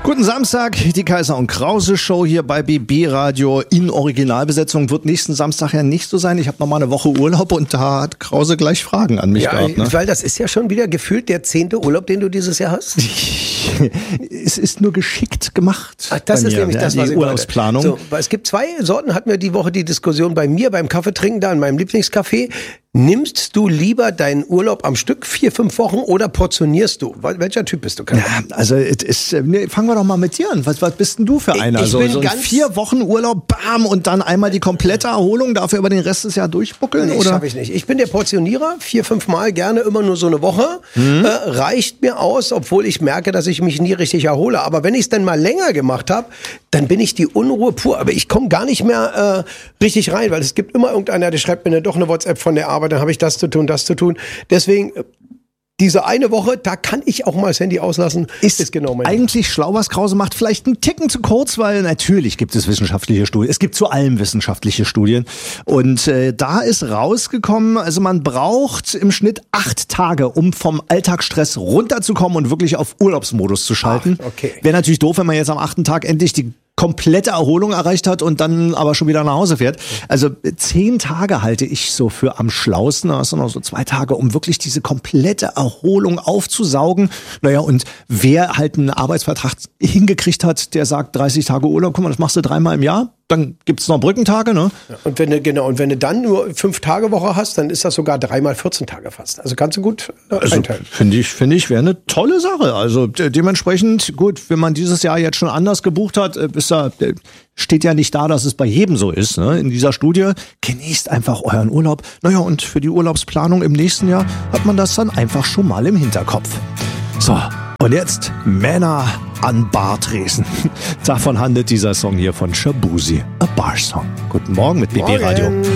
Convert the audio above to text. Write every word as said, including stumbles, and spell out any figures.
Guten Samstag, die Kaiser und Krause Show hier bei B B Radio in Originalbesetzung. Wird nächsten Samstag ja nicht so sein. Ich habe noch mal eine Woche Urlaub und da hat Krause gleich Fragen an mich ja, gehabt. Ne? Weil das ist ja schon wieder gefühlt der zehnte Urlaub, den du dieses Jahr hast. Es ist nur geschickt gemacht. Ach, das ist mir, nämlich ja, das, die was ich Urlaubsplanung. So, weil es gibt zwei Sorten, hatten wir die Woche die Diskussion bei mir beim Kaffeetrinken da in meinem Lieblingscafé. Nimmst du lieber deinen Urlaub am Stück, vier, fünf Wochen, oder portionierst du? Welcher Typ bist du? Ja, also es ist, nee, fangen wir doch mal mit dir an. Was, was bist denn du für einer? Ich so, bin so ganz vier Wochen Urlaub, bam, und dann einmal die komplette Erholung, dafür über den Rest des Jahres durchbuckeln? Nee, oder? schaffe ich nicht. Ich bin der Portionierer, vier, fünf Mal, gerne immer nur so eine Woche. Mhm. Äh, reicht mir aus, obwohl ich merke, dass ich mich nie richtig erhole. Aber wenn ich es dann mal länger gemacht habe, dann bin ich die Unruhe pur. Aber ich komme gar nicht mehr äh, richtig rein, weil es gibt immer irgendeiner, der schreibt mir doch eine WhatsApp von der Arbeit, dann habe ich das zu tun, das zu tun. Deswegen, diese eine Woche, da kann ich auch mal das Handy auslassen. Ist, ist genau mein eigentlich Ding. Schlau, was Krause macht, vielleicht einen Ticken zu kurz, weil natürlich gibt es wissenschaftliche Studien. Es gibt zu allem wissenschaftliche Studien. Und äh, da ist rausgekommen, also man braucht im Schnitt acht Tage, um vom Alltagsstress runterzukommen und wirklich auf Urlaubsmodus zu schalten. Ach, okay. Wäre natürlich doof, wenn man jetzt am achten Tag endlich die komplette Erholung erreicht hat und dann aber schon wieder nach Hause fährt. Also zehn Tage halte ich so für am schlausten. Da hast du noch so zwei Tage, um wirklich diese komplette Erholung aufzusaugen. Naja, und wer halt einen Arbeitsvertrag hingekriegt hat, der sagt dreißig Tage Urlaub, guck mal, das machst du dreimal im Jahr. Dann gibt's noch Brückentage, ne? Ja, und wenn du, genau, und wenn du dann nur fünf Tage Woche hast, dann ist das sogar dreimal vierzehn Tage fast. Also kannst du gut äh, also, einteilen. Finde ich, finde ich, wäre eine tolle Sache. Also de- dementsprechend, gut, wenn man dieses Jahr jetzt schon anders gebucht hat, ist da, steht ja nicht da, dass es bei jedem so ist, ne? In dieser Studie, genießt einfach euren Urlaub. Naja, und für die Urlaubsplanung im nächsten Jahr hat man das dann einfach schon mal im Hinterkopf. So. Und jetzt Männer an Bartresen. Davon handelt dieser Song hier von Shabuzi, A Bar Song. Guten Morgen mit B B Radio.